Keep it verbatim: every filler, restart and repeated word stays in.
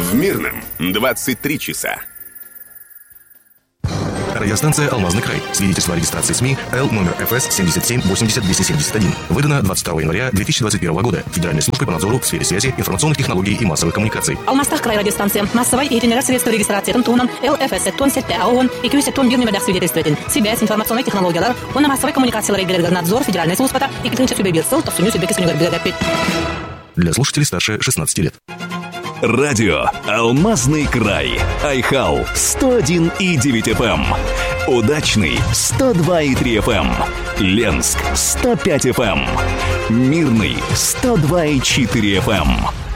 В Мирном двадцать три часа. Радиостанция «Алмазный край». Свидетельство о регистрации СМИ Л номер эф эс семьдесят семь восемьдесят двести семьдесят один. Выдано двадцать второго января две тысячи двадцать первого года Федеральной службой по надзору в сфере связи, информационных технологий и массовых коммуникаций. Алмастах край радиостанция. Массовой и генерация средств регистрации тонтуном Л эф эс тон сетте АОН и кюсе тон бирный медах свидетельствователь. Связь, информационные технологии, он на массовой коммуникации ларей надзор Федеральной службы и китынча субъект то всю субъект субъект. Для слушателей старше шестнадцати лет. Радио «Алмазный край». Айхал сто один и девять эф эм. Удачный сто два и три эф эм. Ленск сто пять эф эм. Мирный сто два и четыре эф эм.